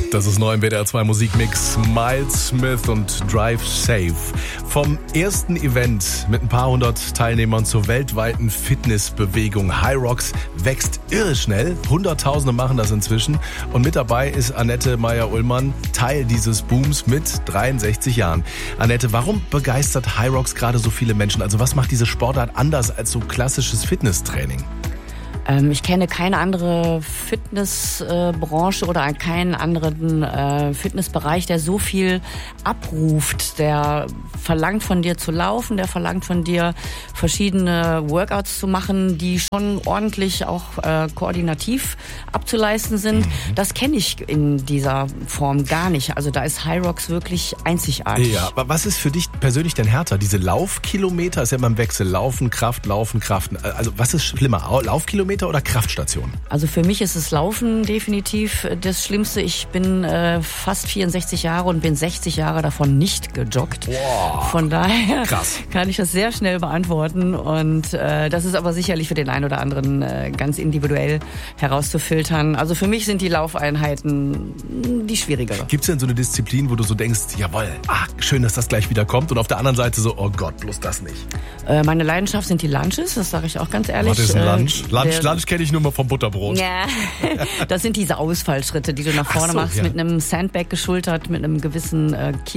Das ist neu im WDR 2 Musikmix. Miles Smith und Drive Safe. Vom ersten Event mit ein paar hundert Teilnehmern zur weltweiten Fitnessbewegung HYROX wächst irre schnell. Hunderttausende machen das inzwischen. Und mit dabei ist Annette Meyer-Ullmann, Teil dieses Booms mit 63 Jahren. Annette, warum begeistert HYROX gerade so viele Menschen? Also was macht diese Sportart anders als so klassisches Fitnesstraining? Ich kenne keine andere Fitnessbranche oder keinen anderen Fitnessbereich, der so viel abruft. Der verlangt von dir zu laufen, der verlangt von dir verschiedene Workouts zu machen, die schon ordentlich auch koordinativ abzuleisten sind. Das kenne ich in dieser Form gar nicht. Also da ist HYROX wirklich einzigartig. Ja, aber was ist für dich persönlich denn härter? Diese Laufkilometer ist ja immer im Wechsel. Laufen, Kraft. Also was ist schlimmer? Laufkilometer oder Kraftstation? Also für mich ist es Laufen definitiv das Schlimmste. Ich bin fast 64 Jahre und bin 60 Jahre davon nicht gejoggt. Wow. Von daher Krass. Kann ich das sehr schnell beantworten. Und das ist aber sicherlich für den einen oder anderen ganz individuell herauszufiltern. Also für mich sind die Laufeinheiten die schwierigere. Gibt es denn so eine Disziplin, wo du so denkst, jawohl, schön, dass das gleich wieder kommt, und auf der anderen Seite so, oh Gott, bloß das nicht? Meine Leidenschaft sind die Lunges, das sage ich auch ganz ehrlich. Was ist ein Lunge? Lunge kenne ich nur mal vom Butterbrot. Ja, das sind diese Ausfallschritte, die du nach vorne machst, mit einem Sandbag geschultert, mit einem gewissen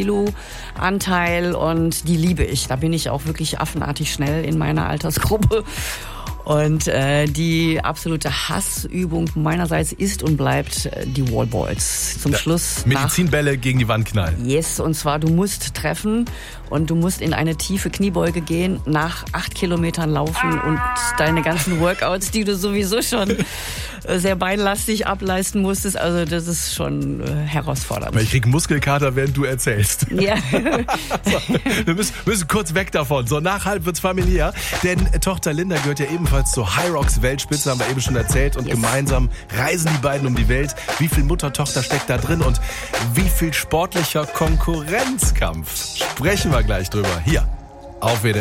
Kiloanteil, und die liebe ich. Da bin ich auch wirklich affenartig schnell in meiner Altersgruppe. Und die absolute Hassübung meinerseits ist und bleibt die Wallballs. Zum Schluss Medizinbälle gegen die Wand knallen. Yes, und zwar du musst treffen und du musst in eine tiefe Kniebeuge gehen, nach 8 Kilometern laufen und deine ganzen Workouts, die du sowieso schon sehr beinlastig ableisten musstest. Also das ist schon herausfordernd. Ich krieg Muskelkater, während du erzählst. Ja. So, wir müssen kurz weg davon. So, nach halb wird's familiär. Denn Tochter Linda gehört ja ebenfalls zur HYROX Weltspitze, haben wir eben schon erzählt. Und gemeinsam reisen die beiden um die Welt. Wie viel Mutter-Tochter steckt da drin und wie viel sportlicher Konkurrenzkampf? Sprechen wir gleich drüber. Hier auf WDR.